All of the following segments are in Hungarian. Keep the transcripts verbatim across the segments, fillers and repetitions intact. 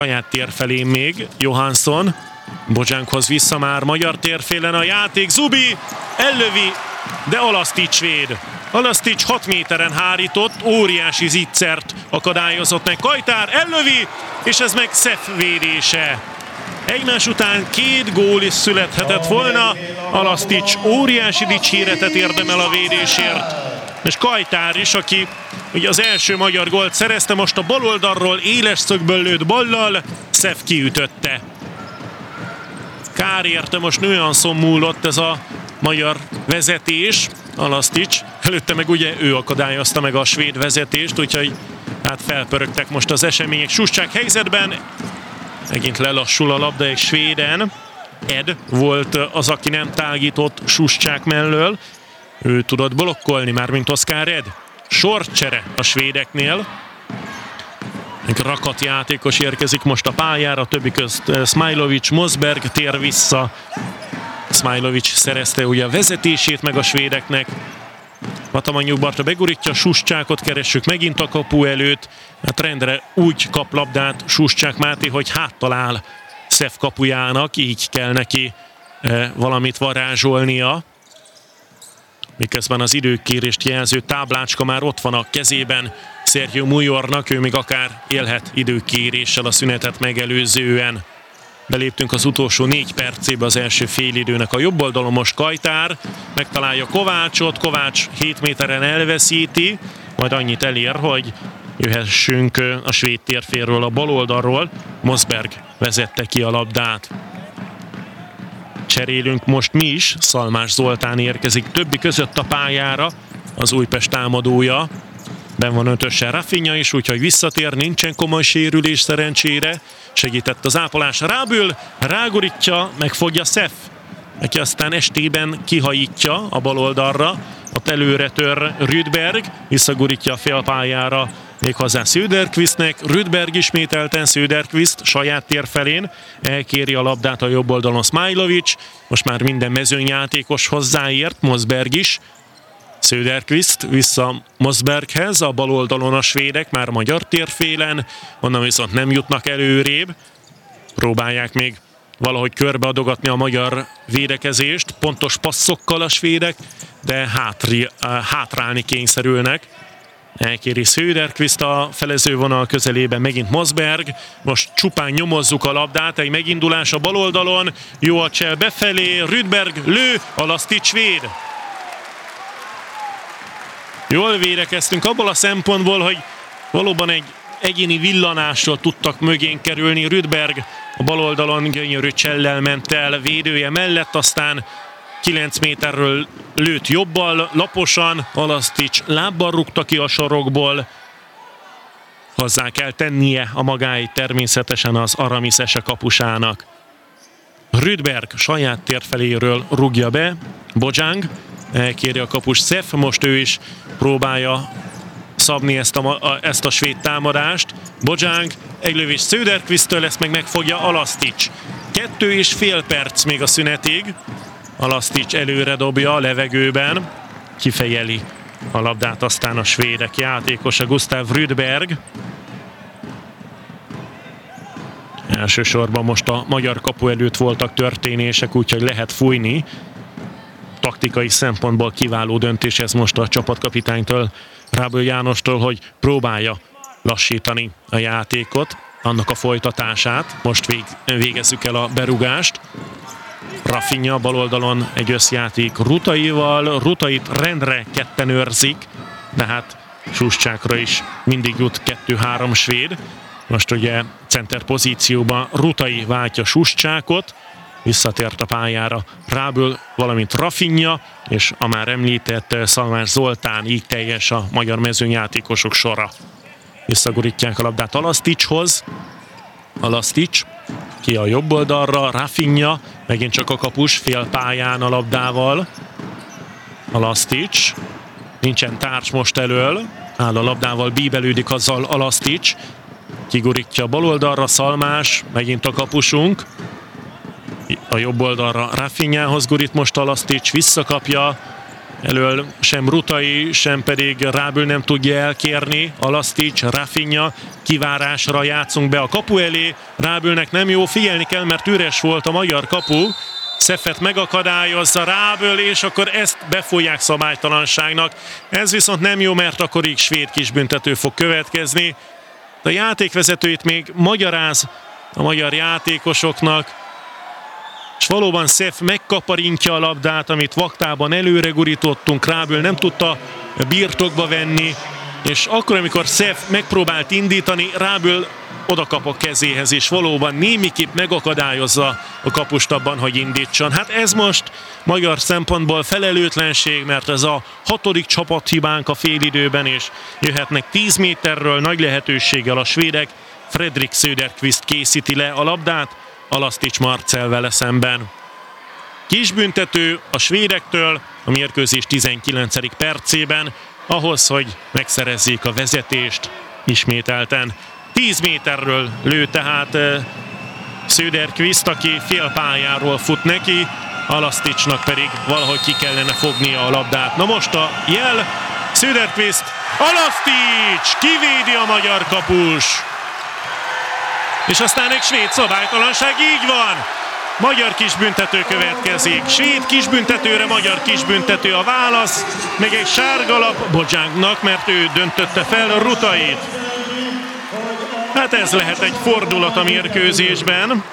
saját tér felé még Johansson. Bojánkhoz vissza már magyar térfélen a játék. Zubi ellövi, de Alasztics véd. Alasztics hat méteren hárított, óriási zicsert akadályozott meg Kajtár, ellövi, és ez meg Szef védése. Egymás után két gól is születhetett volna. Alasztics óriási dicséretet érdemel a védésért. És Kajtár is, aki ugye az első magyar gólt szerezte, most a bal oldalról éles szögből lőtt ballal, Szef kiütötte. Kár érte, most nüanszon múlott ez a magyar vezetés. Alasztics, előtte meg ugye ő akadályozta meg a svéd vezetést, úgyhogy hát felpörögtek most az események. Suscsák helyzetben, megint lelassul a labda egy svéden. Ed volt az, aki nem tágított Suscsák mellől. Ő tudott blokkolni, mármint Oszkár Ed. Sorcsere a svédeknél. Egy rakat játékos érkezik most a pályára, többi közt Smailovic, Mosberg tér vissza. Smailovic szerezte ugye a vezetését meg a svédeknek. Vatamanyjuk Barta begurítja, Suscsákot keressük megint a kapu előtt. Hát rendre úgy kap labdát Suscsák Máté, hogy háttal áll Szef kapujának, így kell neki e, valamit varázsolnia. Miközben az időkérést jelző táblácska már ott van a kezében Sergio Mujornak, ő még akár élhet időkéréssel a szünetet megelőzően. Beléptünk az utolsó négy percébe az első félidőnek. A jobb oldalon most Kajtár megtalálja Kovácsot, Kovács hét méteren elveszíti, majd annyit elér, hogy jöhessünk a svéd térfélről a bal oldalról. Mosberg vezette ki a labdát. Cserélünk most mi is, Szalmás Zoltán érkezik többi között a pályára, az Újpest támadója. Ben van ötösen Rafinha is, úgyhogy visszatér, nincsen komoly sérülés szerencsére. Segített az ápolás, rábül, rágurítja, megfogja Szef, aki aztán estében kihajítja a bal oldalra, ott előre tör Rüdberg, visszagurítja a félpályára méghozzá Söderqvistnek. Rüdberg ismételten Söderqvist saját tér felén, elkéri a labdát a jobb oldalon Smailovic, most már minden mezőnyjátékos hozzáért, Mosberg is. Söderqvist vissza Mosberghez, a bal oldalon a svédek, már magyar térfélen, onnan viszont nem jutnak előrébb. Próbálják még valahogy körbeadogatni a magyar védekezést, pontos passzokkal a svédek, de hátri, hátrálni kényszerülnek. Elkéri Söderqvist a felezővonal közelében, megint Mosberg, most csupán nyomozzuk a labdát, egy megindulás a bal oldalon, jó a csel befelé, Rüdberg lő, Alasztics véd. Jól védekeztünk abból a szempontból, hogy valóban egy egyéni villanásról tudtak mögén kerülni. Rüdberg a bal oldalon gyönyörű csellel ment el védője mellett, aztán kilenc méterről lőtt jobbal, laposan, Alasztics lábbal rúgta ki a sorokból. Hozzá kell tennie a magáit természetesen az Aramiszese kapusának. Rüdberg saját térfeléről rúgja be, Bojang elkéri a kapus Szef, most ő is próbálja szabni ezt a, a, ezt a svéd támadást. Bojang, egy lövés Söderqvisttől, ezt meg megfogja Alasztics. Kettő és fél perc még a szünetig. Alasztics előre dobja a levegőben, kifejeli a labdát aztán a svédek játékosa Gustav Rüdberg. Elsősorban most a magyar kapu előtt voltak történések, úgyhogy lehet fújni. Taktikai szempontból kiváló döntés ez most a csapatkapitánytól, Ráből Jánostól, hogy próbálja lassítani a játékot, annak a folytatását. Most vég, végezzük el a berúgást. Rafinha bal oldalon egy összjáték Rutaival, Rutait rendre ketten őrzik, de hát Suscsákra is mindig jut kettő-három svéd. Most ugye center pozícióban Rutai váltja Suscsákot, visszatért a pályára Ráből, valamint Rafinha, és a már említett Szalmás Zoltán, így teljes a magyar mezőnyjátékosok sora. Visszagurítják a labdát Alaszticshoz. Alasztics ki a jobb oldalra, Rafinha, megint csak a kapus fél pályán a labdával. Alasztics, nincsen társ most elől, áll a labdával, bíbelődik azzal Alasztics, kigurítja a bal oldalra Szalmás, megint a kapusunk. A jobb oldalra Rafinhához gurít most Alasztics, visszakapja, elől sem Rutai, sem pedig Rábül nem tudja elkérni. Alasztics, Rafinha, kivárásra játszunk be a kapu elé. Rábülnek nem jó, figyelni kell, mert üres volt a magyar kapu. Szefet megakadályozza Rábül, és akkor ezt befolyják szabálytalanságnak. Ez viszont nem jó, mert akkor így svéd kisbüntető fog következni. A játékvezetőit még magyaráz a magyar játékosoknak, és valóban Szef megkaparintja a labdát, amit vaktában előre gurítottunk, Rábül nem tudta birtokba venni, és akkor, amikor Szef megpróbált indítani, Rábül odakap a kezéhez, és valóban némiképp megakadályozza a kapust abban, hogy indítson. Hát ez most magyar szempontból felelőtlenség, mert ez a hatodik csapathibánk a félidőben, és jöhetnek tíz méterről nagy lehetőséggel a svédek. Fredrik Söderqvist készíti le a labdát Alasztics Marcel vele szemben. Kisbüntető a svédektől a mérkőzés tizenkilencedik percében, ahhoz, hogy megszerezzék a vezetést ismételten. tíz méterről lő tehát Söderqvist, aki fél pályáról fut neki, Alaszticsnak pedig valahogy ki kellene fognia a labdát. Na most a jel, Söderqvist, Alasztics kivédi a magyar kapus. És aztán egy svéd szabálytalanság, így van! Magyar kisbüntető következik. Svéd kisbüntetőre magyar kisbüntető a válasz, meg egy sárgalap Bojangnak, mert ő döntötte fel Rutait. Hát ez lehet egy fordulat a mérkőzésben.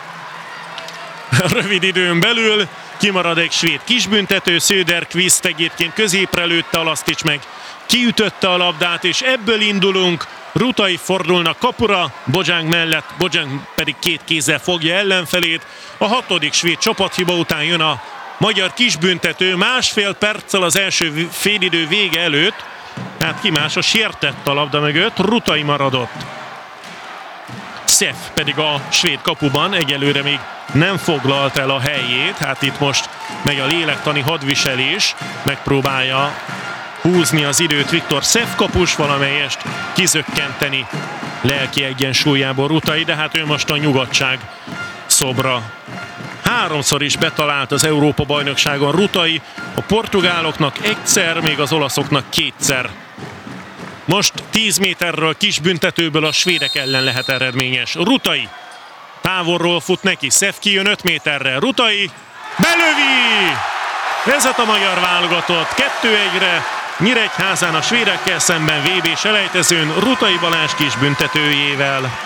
Rövid időn belül kimarad egy svéd kisbüntető, Söderqvist egyébként középre lőtte, Alasztics meg kiütötte a labdát, és ebből indulunk. Rutai fordulnak kapura, Bojang mellett, Bojang pedig két kézzel fogja ellenfelét. A hatodik svéd csapathiba után jön a magyar kisbüntető, másfél perccel az első félidő vége előtt. Hát ki más, a sértett a labda mögött, Rutai maradott. Szef pedig a svéd kapuban egyelőre még nem foglalt el a helyét, hát itt most megy a lélektani hadviselés, megpróbálja húzni az időt Viktor Szef kapus, valamelyest kizökkenteni lelki egyensúlyából Rutai, de hát ő most a nyugodtság szobra. Háromszor is betalált az Európa-bajnokságon Rutai, a portugáloknak egyszer, még az olaszoknak kétszer. Most tíz méterről kisbüntetőből a svédek ellen lehet eredményes. Rutai távolról fut neki, Szef kijön öt méterre, Rutai belövi! Vezet a magyar válogatott kettő egyre, Nyíregyházán a svédekkel szemben vé bé selejtezőn Rutai Balázs kisbüntetőjével.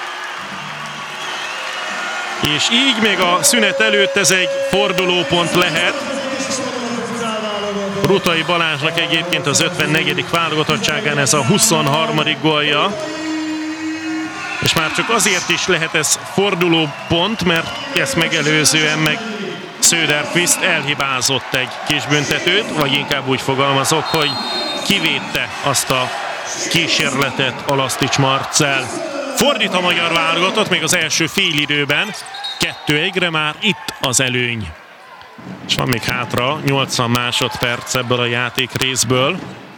És így még a szünet előtt ez egy fordulópont lehet. Rutai Balázsnak egyébként az ötvennegyedik válogatottságán ez a huszonharmadik gólja. És már csak azért is lehet ez fordulópont, mert ezt megelőzően meg Söderqvist elhibázott egy kisbüntetőt, vagy inkább úgy fogalmazok, hogy kivédte azt a kísérletet Alasztics Marcel. Fordít a magyar válogatott még az első félidőben, kettő egyre már itt az előny. És van még hátra nyolcvan másodperc ebből a játék részből.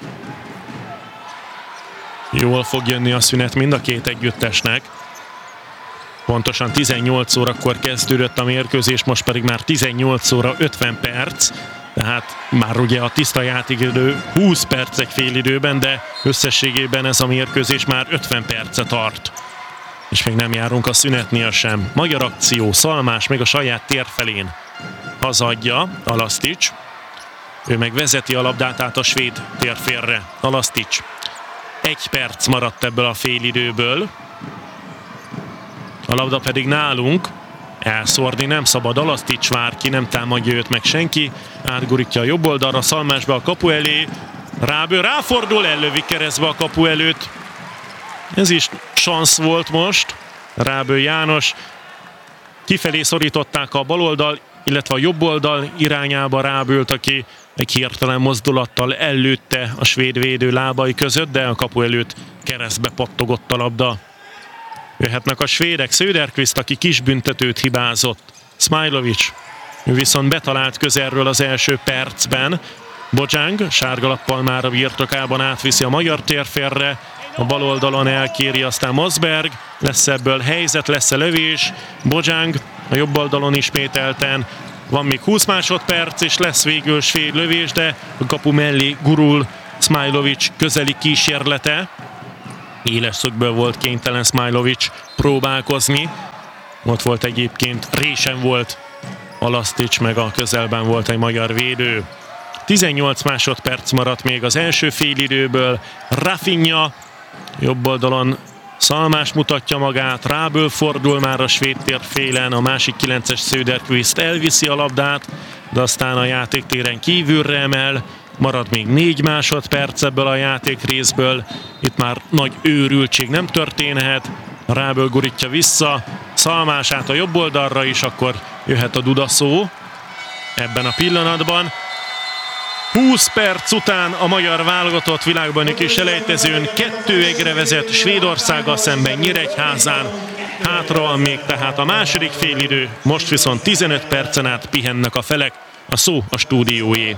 Jól fog jönni a szünet mind a két együttesnek. Pontosan tizennyolc órakor kezdődött a mérkőzés, most pedig már tizennyolc óra ötven perc. Tehát már ugye a tiszta játékidő húsz perc egy fél időben, de összességében ez a mérkőzés már ötven perce tart. És még nem járunk a szünetnél sem. Magyar akció, Szalmás még a saját tér felén hazadja Alasztics. Ő meg vezeti a labdát át a svéd térfélre. Alasztics. Egy perc maradt ebből a félidőből. A labda pedig nálunk. Elszórni nem szabad, Alasztics vár ki, nem támadja őt meg senki. Átgurítja a jobb oldalra, Szalmás be a kapu elé. Ráből ráfordul, ellövi keresztbe a kapu előtt. Ez is szansz volt most. Ráből János. Kifelé szorították a baloldal, illetve a jobb oldal irányába Rábőlt, aki egy hirtelen mozdulattal ellőtte a svéd védő lábai között, de a kapu előtt keresztbe pattogott a labda. Jöhetnek a svédek, Söderqvist, aki kisbüntetőt hibázott. Smajlovic, ő viszont betalált közelről az első percben. Bojang sárgalappal már a birtokában átviszi a magyar térfélre. A bal oldalon elkéri aztán Mosberg. Lesz ebből helyzet, lesz-e lövés. Bojang a jobb oldalon ismételten. Van még húsz másodperc, és lesz végül svéd lövés, de a kapu mellé gurul Smailovic közeli kísérlete. Éles szögből volt kénytelen Smailovic próbálkozni. Ott volt egyébként, résen volt Alasztics, meg a közelben volt egy magyar védő. tizennyolc másodperc maradt még az első félidőből. Rafinha jobb oldalon Szalmás mutatja magát, Ráből fordul már a svéd térfélen, a másik kilences Söderqvist elviszi a labdát, de aztán a játéktéren kívülre emel. Marad még négy másodperc ebből a játékrészből. Itt már nagy őrültség nem történhet. Ráből gurítja vissza, Szalmás át a jobb oldalra is, akkor jöhet a dudaszó ebben a pillanatban. húsz perc után a magyar válogatott világbajnoki selejtezőn kettő egyre vezet Svédországgal szemben Nyíregyházán. Hátra van még tehát a második félidő, most viszont tizenöt percen át pihennek a felek, a szó a stúdiójé.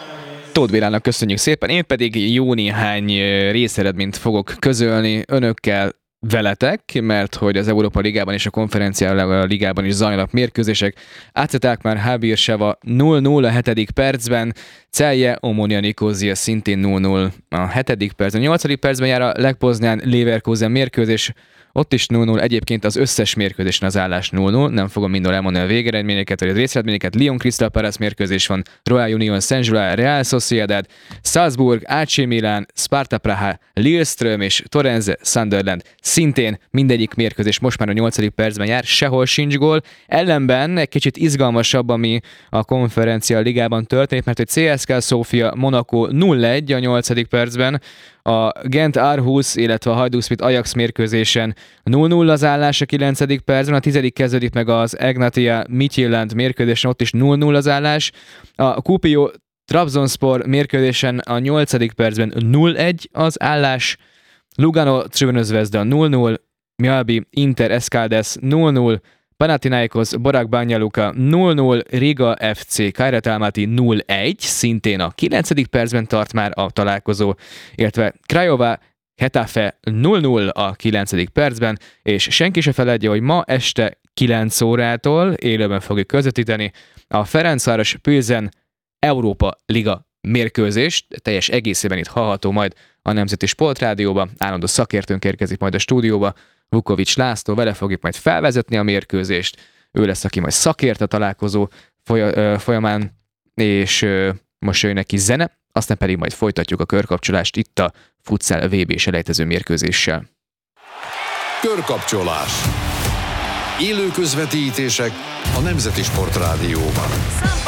Tóth Bélának köszönjük szépen, én pedig jó néhány részeredményt fogok közölni önökkel, veletek, mert hogy az Európa Ligában és a Konferencia Ligában is zajlanak mérkőzések. Áceták már Hábírseva nulla nulla a hetedik percben, Celje Omonia Nikózia szintén nulla nulla a hetedik percben. A nyolcadik percben jár a Legpoznán Leverkusen mérkőzés, ott is nulla nulla, egyébként az összes mérkőzésen az állás nulla nulla, nem fogom mindol elmondani a végeredményeket, vagy az részeredményeket. Lyon Crystal Palace mérkőzés van, Royal Union Saint-Gilloise, Real Sociedad, Salzburg, á cé Milan, Sparta Praha, Lillestrøm és Torrense Sunderland. Szintén mindegyik mérkőzés most már a nyolcadik percben jár, sehol sincs gól. Ellenben egy kicsit izgalmasabb, ami a Konferencia Ligában történik, mert hogy cé es ká Sofia Monaco nulla egy a nyolcadik percben, a Gent Aarhus, illetve a Hajduk-Split Ajax mérkőzésen nulla nulla az állás a kilencedik percben, a tizedik kezdődik meg az Egnatia Midtjylland mérkőzésen, ott is nulla nulla az állás. A Kuopio Trabzonspor mérkőzésen a nyolcadik percben nulla egy az állás. Lugano Crvena Zvezda nulla nulla, Mjölby Inter Escaldes nulla nulla, Panathinaikos Borak Banja Luka nulla nulla, Riga ef cé Kairat Almaty nulla egy, szintén a kilencedik percben tart már a találkozó, illetve Craiova Getafe nulla nulla a kilencedik percben, és senki se feledje, hogy ma este kilenc órától élőben fogjuk közvetíteni a Ferencváros Pilsen Európa Liga mérkőzést, teljes egészében itt hallható majd a Nemzeti Sportrádióba, állandó szakértőnk érkezik majd a stúdióba, Vukovics László, vele fogjuk majd felvezetni a mérkőzést, ő lesz, aki majd szakért a találkozó folyamán, és most jön neki zene, aztán pedig majd folytatjuk a körkapcsolást itt a Futsal vé bé selejtező mérkőzéssel. Körkapcsolás. Élő közvetítések a Nemzeti Sportrádióban.